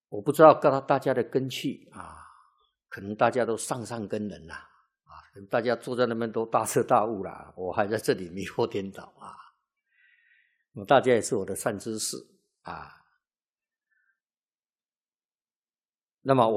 我不知道大家的根器啊，可能大家都上根人啦，大家坐在那边都大彻大悟啦，我还在这里迷惑颠倒啊。大家也是我的善知识啊。那么